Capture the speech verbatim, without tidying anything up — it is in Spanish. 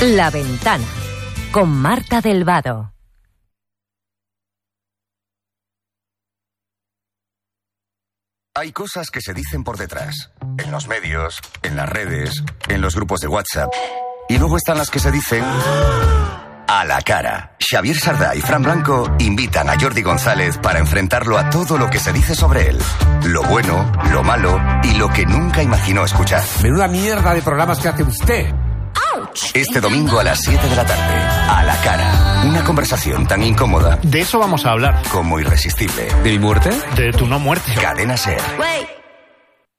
La Ventana, con Marta del Vado. Hay cosas que se dicen por detrás, en los medios, en las redes, en los grupos de WhatsApp. Y luego están las que se dicen a la cara. Xavier Sardá y Fran Blanco invitan a Jordi González para enfrentarlo a todo lo que se dice sobre él. Lo bueno, lo malo y lo que nunca imaginó escuchar. Menuda mierda de programas que hace usted. Este domingo a las siete de la tarde, a la cara. Una conversación tan incómoda. De eso vamos a hablar. Como irresistible. ¿De mi muerte? De tu no muerte. Cadena Ser.